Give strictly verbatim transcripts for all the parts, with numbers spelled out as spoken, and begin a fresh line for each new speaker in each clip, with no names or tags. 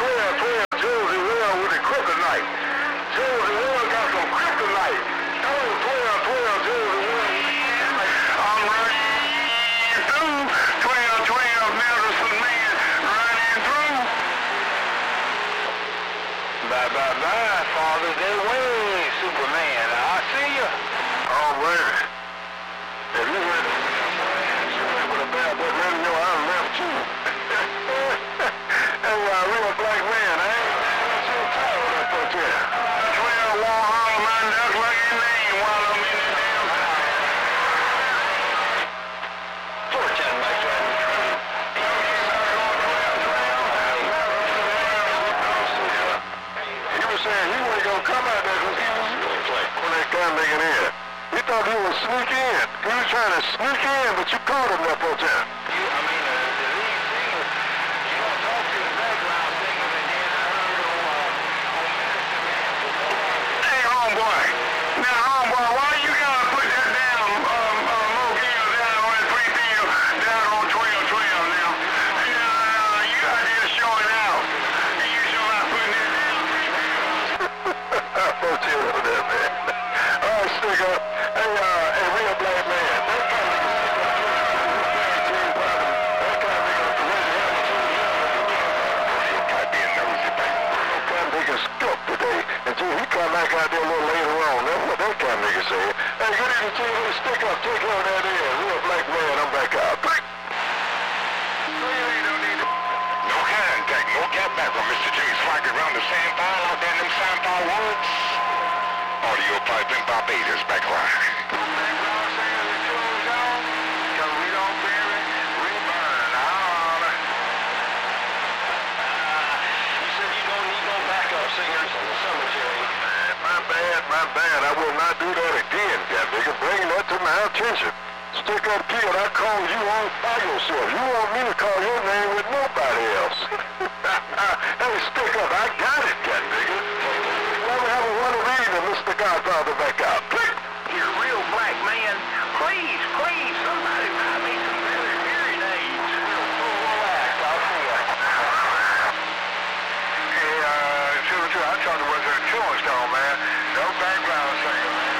twelve, twelve, Josie Well with the kryptonite. Josie Well got some kryptonite. Oh, twelve, twelve, Josie Well. I'm running through. twelve, twelve, Medicine Man running through. Bye, bye, bye, Father's Day way, Superman. I see you. All right. If you went with a bad boy radio, I left you. Hey, uh, real black man, I ain't so tired up up there. twelve, one hundred, man, that's like your name while I'm in the damn house. fourteen, my friend. He was saying he wasn't going to come out there because he was when they come making in. He thought he would sneak in. He was trying to sneak in, but you caught him up on time. You, I mean, uh, the lead singer, you don't talk to the background singer, and then I heard on, uh, hey, homeboy. Now, homeboy, why you gotta put that damn, um, uh, Mobile down on that three bill down on twelve twelve now? Uh, you gotta just show it out. You should not putting that down. I thought you were there, man. All right, stick up. Hey, uh, hey, real black man. That kind of nigga stuck today. Until he come back out there a little later on. That's what that kind of nigga said. Hey, good evening to you. Stick up. Take care of that in. Real black man. I'm back out. Click. No contact. No cat back from Mister Jimmy Swagger around the sandpile out there in them sandpile woods. Audio pipe in Barbados backline. Singers in the cemetery. My bad, my bad. I will not do that again, God nigga. Bring that to my attention. Stick up kid, I call you all by yourself. You want me to call your name with nobody else. Hey, stick up. I got it, God nigga. Let me have a one read and Mister Godfather back out. Click. You're a real black man. Please, please, somebody buy me some better hearing aids. Relax, I'll see ya. Hey, uh, True, true. I thought it was a chewing stone, man. No background singer, man.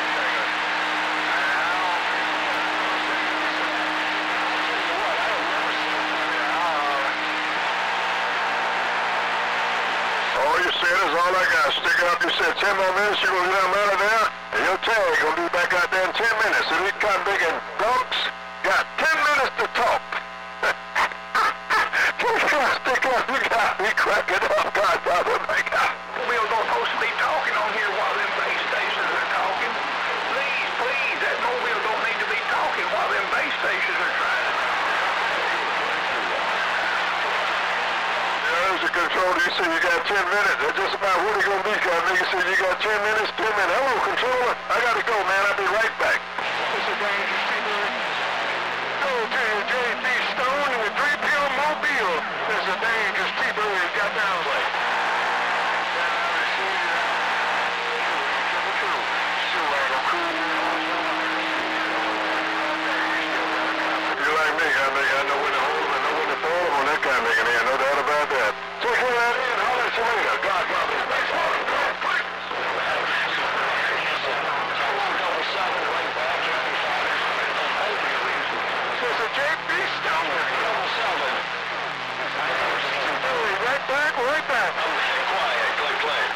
All you said is all I got. Stick up. You said ten more minutes, you're going to get them out of there, and your tag going to be back out there in ten minutes. If you come big and dumps, got ten minutes to talk. Stick up. You got me cracking up, Godfather. Back out. We're supposed to be talking on here while them base stations are talking. Please, please, that mobile don't need to be talking while them base stations are trying. There's a controller. You said you got ten minutes. That's just about what it's going to be, God. Nigga said you got ten minutes, ten minutes. Hello, controller. I got to go, man. I'll be right back. This is Dangerous People. Go to J B Stone in the three P M Mobile. This is Dangerous People. He got down way. You like me, God, nigga. I know when to hold them, I know when to throw them on that kind of nigga. There, no doubt about that. Take care of that in. I'll let you later. Godfather. Thanks for it. This is J B Stone. Right back, right back. Quiet, click, click.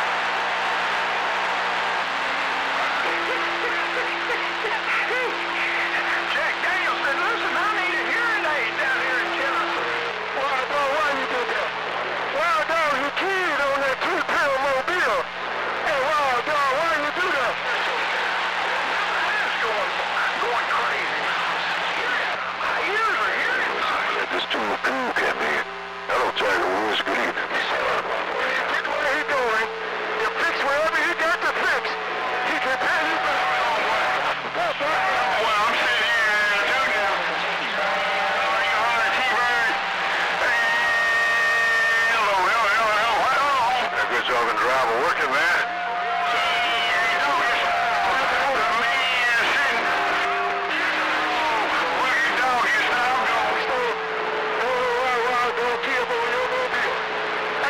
Jack Daniels said, listen, I need a hearing aid down here in Tennessee. Well, dog, why you do that? Well, dog, you keyed on that two-pill mobile. Hey, well, dog, why you do that? It's going, going crazy. My ears are hearing. Yeah, this too cool, can't be. Hello, Tiger Woods. Good evening. Pick where he going. You fix wherever he got to fix. He can tell you back. Well, I'm sitting here in a dude now. You holler, T-Bird. Hey, hello, hello, hello, hello, hello. Good job in driving, working, man. Hey,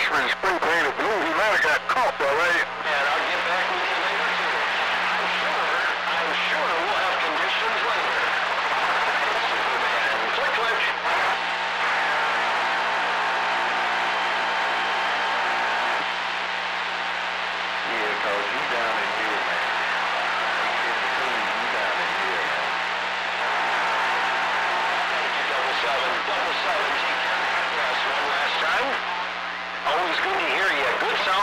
freshman spray painted blue. He might have got caught, all right?
And I'll get back with you later, too. I'm sure, I'm sure we'll have conditions later. Superman. Click, click.
Yeah, cause you down in here, man. You down in here, man.
Thank you, double seven, double seven. Take care of that press one last time. Always good to hear you. Good sound.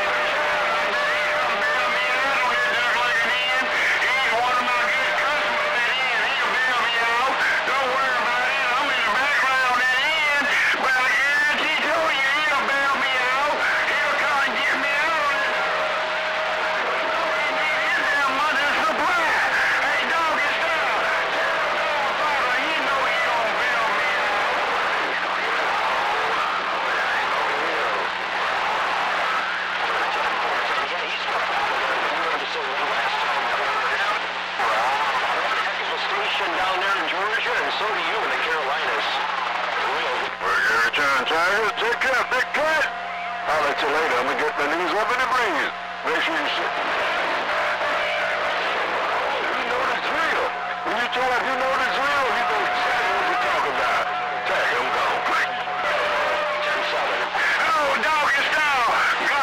Down there in Georgia, and so do you in the Carolinas. Real.
We're here, John Tiger. Take care, big cat. I'll let you later. I'm gonna get my knees up in the breeze. Make sure you sit. You know the drill. When you tell him you know the drill, he knows exactly what you're talking about. Tag him, go. Quick.
ten seven.
Oh, doggy style. Go.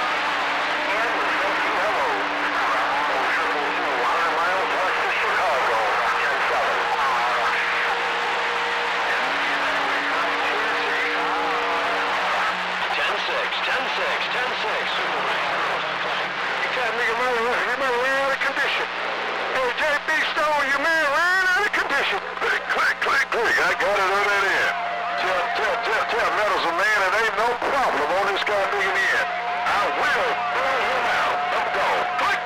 Hello. one hundred miles west of Chicago. ten seven. ten six, ten six, ten six.
You can't make a man, you man ran out of condition. Hey, J B Stone, you man ran out of condition. Click, click, click, click. I got it on that end. Tell, tell, tell, tell Meadows, a man, it ain't no problem on this guy being in. I will throw him out. I'm gone. Click.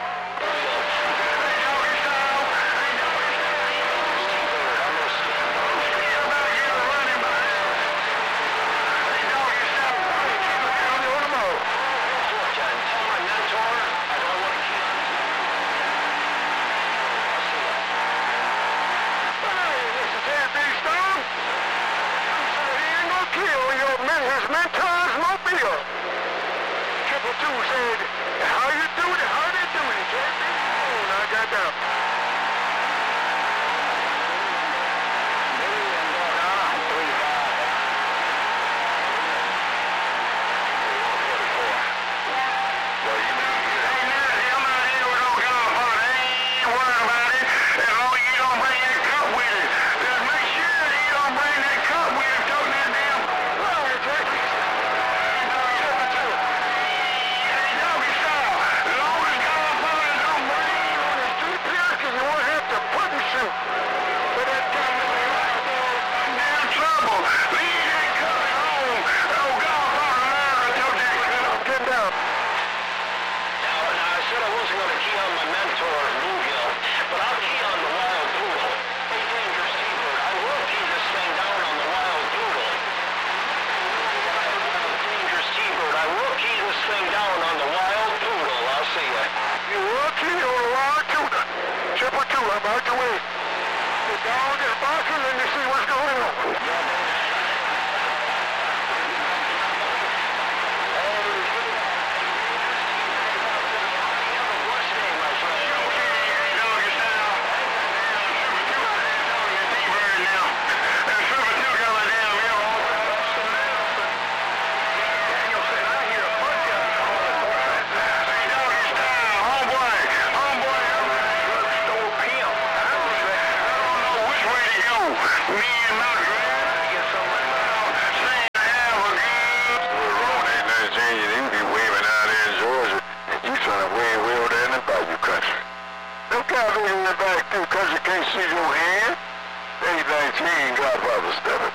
His mentor's mobile. Triple two said, how you do it? How they do it? J B Stone, I got down. Triple two, I'm out the way. Get down to the boxes and you see what's going on. Back through because you can't see your hand. eight nineteen, Godfather stepping.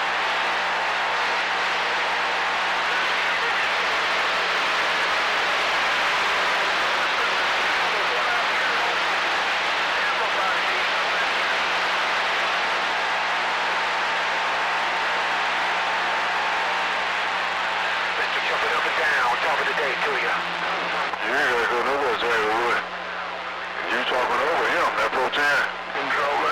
Mister jumping up and down, top of the day to you. You ain't gotta go nowhere, Terry Wood. You talking over him, that pro ten. Control